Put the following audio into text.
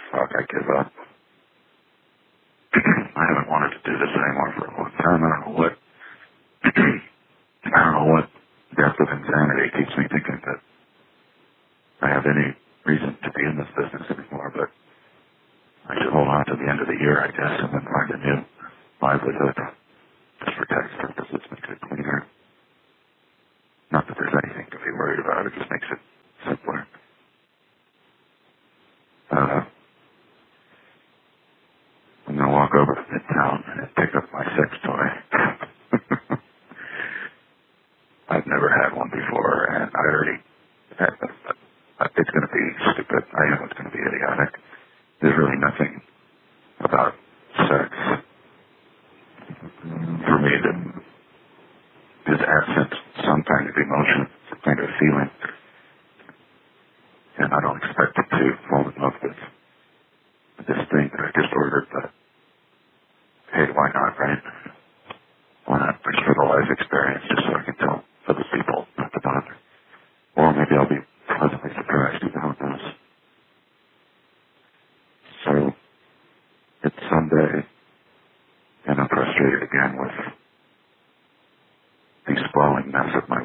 fuck, I give up. I haven't wanted to do this anymore for a long time. I don't know what, I don't know what depth of insanity keeps me thinking that I have any reason to be in this business anymore, but I should hold on to the end of the year, I guess, and then find a new livelihood. Just for tax purposes, makes it cleaner. Not that there's anything to be worried about, it just makes it simpler. I'm going to walk over to Midtown and pick up my sex toy. I've never had one before, and I already had them, but it's going to be stupid. I know it's going to be idiotic. There's really nothing about sex for me that is absent some kind of emotion, some kind of feeling, and I don't expect it to fall in love with this thing that I just ordered, but hey, why not, right? Why not? Just for the life experience, just so I can tell other people not to bother. Or maybe I'll be pleasantly surprised, who knows. So, it's Sunday, and I'm frustrated again with the sprawling mess of my